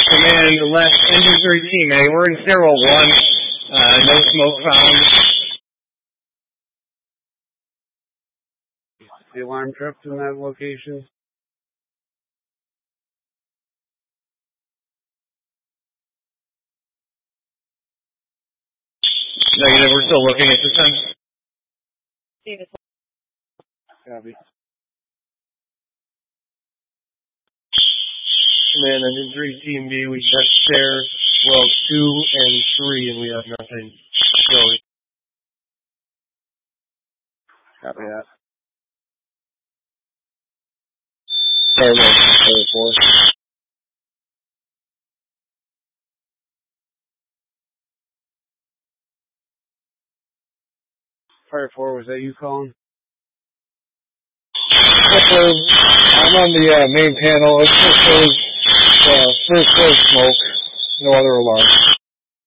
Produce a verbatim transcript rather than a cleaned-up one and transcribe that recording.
Command left engine thirteen, man. We're in stairwell one. Uh, no smoke found. The alarm tripped in that location. Negative, we're still looking at this time. Copy. Command engine three, Team B, we checked stair, well, two and three, and we have nothing showing. Copy that. Sorry, man. Sorry, four. Fire four, was that you calling? I'm on the uh, main panel. It just shows uh, first floor smoke. No other alarm.